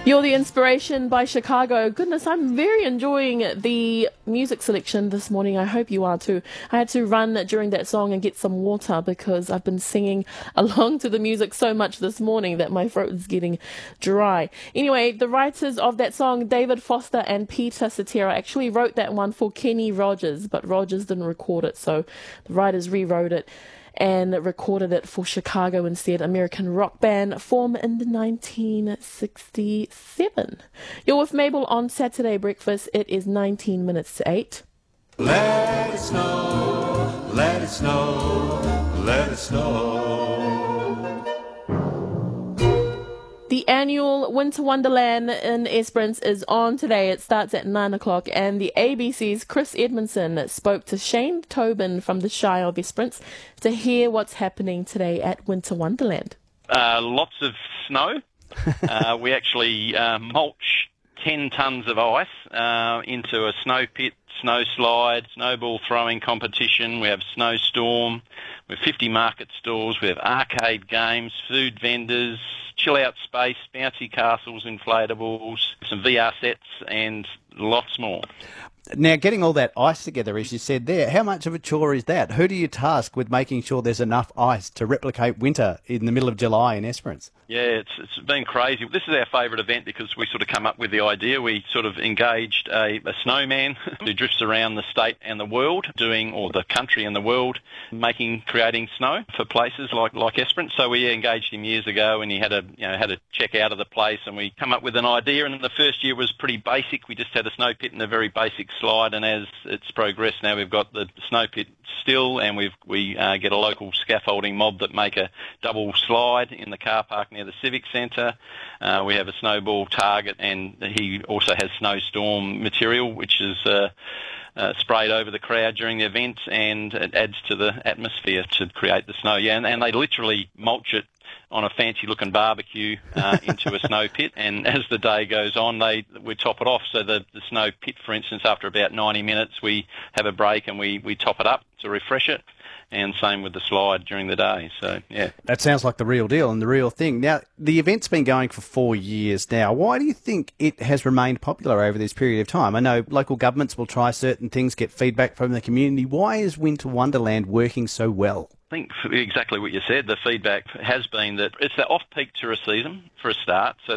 You're the Inspiration by Chicago. Goodness, I'm very enjoying the music selection this morning. I hope you are too. I had to run during that song and get some water because I've been singing along to the music so much this morning that my throat is getting dry. Anyway, the writers of that song, David Foster and Peter Cetera, actually wrote that one for Kenny Rogers, but Rogers didn't record it, so the writers rewrote it and recorded it for Chicago instead, American rock band formed in 1967. You're with Mabel on Saturday Breakfast. It is 19 minutes to 8. Let it snow, let it snow, let it snow. The annual Winter Wonderland in Esperance is on today. It starts at 9 o'clock, and the ABC's Chris Edmondson spoke to Shane Tobin from the Shire of Esperance to hear what's happening today at Winter Wonderland. Lots of snow. We actually mulch 10 tonnes of ice into a snow pit, snow slide, snowball throwing competition. We have snowstorm. We have 50 market stalls. We have arcade games, food vendors, chill-out space, bouncy castles, inflatables, some VR sets, and lots more. Now, getting all that ice together, as you said there, how much of a chore is that? Who do you task with making sure there's enough ice to replicate winter in the middle of July in Esperance? Yeah, it's been crazy. This is our favourite event because we sort of come up with the idea. We sort of engaged a snowman who drifts around the state and the world, or the country and the world, creating snow for places like Esperance. So we engaged him years ago, and he had to check out of the place, and we come up with an idea. And the first year was pretty basic. We just had a snow pit and a very basic slide. And as it's progressed, now we've got the snow pit still, and we get a local scaffolding mob that make a double slide in the car park near the Civic Centre. We have a snowball target, and he also has snowstorm material, which is sprayed over the crowd during the event, and it adds to the atmosphere to create the snow. Yeah, and they literally mulch it on a fancy-looking barbecue into a snow pit, and as the day goes on, we top it off. So the snow pit, for instance, after about 90 minutes, we have a break and we top it up to refresh it, and same with the slide during the day. So, yeah. That sounds like the real deal and the real thing. Now, the event's been going for 4 years now. Why do you think it has remained popular over this period of time? I know local governments will try certain things, get feedback from the community. Why is Winter Wonderland working so well? I think exactly what you said. The feedback has been that it's the off-peak tourist season for a start, so